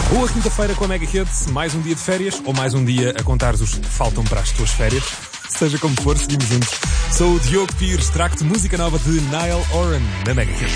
Boa quinta-feira com a Mega Hits, mais um dia de férias ou mais um dia a contares os que faltam para as tuas férias. Seja como for, seguimos juntos. Sou o Diogo Pires, trago-te música nova de Niall Horan na Mega Hits.